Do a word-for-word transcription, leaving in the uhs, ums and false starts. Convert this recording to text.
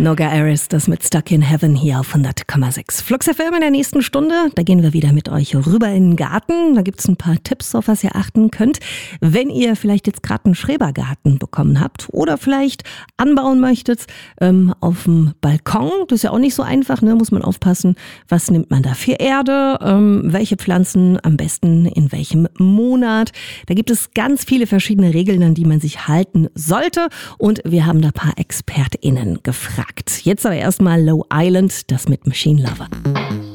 Noga Aris, das mit Stuck in Heaven hier auf hundert Komma sechs. Flux F M in der nächsten Stunde, da gehen wir wieder mit euch rüber in den Garten. Da gibt's ein paar Tipps, auf was ihr achten könnt. Wenn ihr vielleicht jetzt gerade einen Schrebergarten bekommen habt oder vielleicht anbauen möchtet ähm, auf dem Balkon, das ist ja auch nicht so einfach, ne? Muss man aufpassen, was nimmt man da für Erde, ähm, welche Pflanzen am besten in welchem Monat. Da gibt es ganz viele verschiedene Regeln, an die man sich halten sollte, und wir haben da ein paar ExpertInnen gefragt. Jetzt aber erstmal Low Island, das mit Machine Lover.